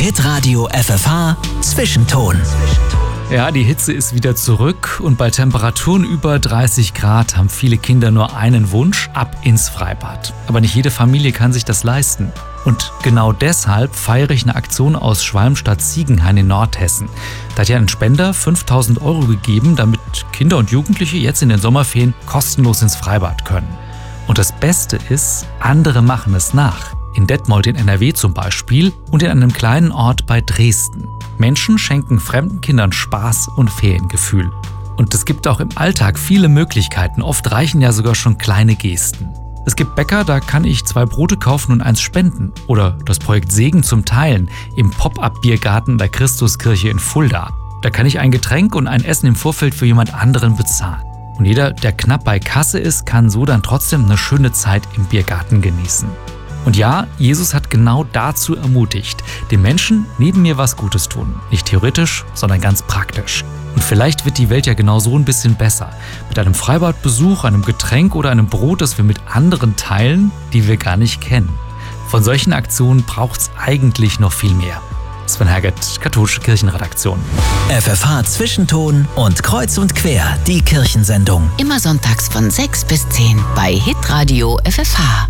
Hitradio FFH Zwischenton. Ja, die Hitze ist wieder zurück und bei Temperaturen über 30 Grad haben viele Kinder nur einen Wunsch: ab ins Freibad. Aber nicht jede Familie kann sich das leisten. Und genau deshalb feiere ich eine Aktion aus Schwalmstadt-Ziegenhain in Nordhessen. Da hat ja ein Spender 5.000 € gegeben, damit Kinder und Jugendliche jetzt in den Sommerferien kostenlos ins Freibad können. Und das Beste ist, andere machen es nach. In Detmold in NRW zum Beispiel und in einem kleinen Ort bei Dresden. Menschen schenken fremden Kindern Spaß und Feriengefühl. Und es gibt auch im Alltag viele Möglichkeiten. Oft reichen ja sogar schon kleine Gesten. Es gibt Bäcker, da kann ich 2 Brote kaufen und 1 spenden. Oder das Projekt Segen zum Teilen im Pop-up-Biergarten der Christuskirche in Fulda. Da kann ich ein Getränk und ein Essen im Vorfeld für jemand anderen bezahlen. Und jeder, der knapp bei Kasse ist, kann so dann trotzdem eine schöne Zeit im Biergarten genießen. Und ja, Jesus hat genau dazu ermutigt, den Menschen neben mir was Gutes tun. Nicht theoretisch, sondern ganz praktisch. Und vielleicht wird die Welt ja genau so ein bisschen besser. Mit einem Freibadbesuch, einem Getränk oder einem Brot, das wir mit anderen teilen, die wir gar nicht kennen. Von solchen Aktionen braucht es eigentlich noch viel mehr. Sven Herget, Katholische Kirchenredaktion. FFH Zwischenton und Kreuz und Quer, die Kirchensendung. Immer sonntags von 6 bis 10 bei Hitradio FFH.